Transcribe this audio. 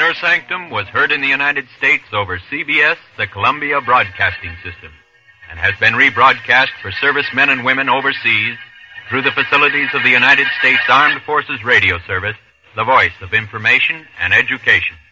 Inner Sanctum was heard in the United States over CBS, the Columbia Broadcasting System, and has been rebroadcast for servicemen and women overseas through the facilities of the United States Armed Forces Radio Service, the voice of information and education.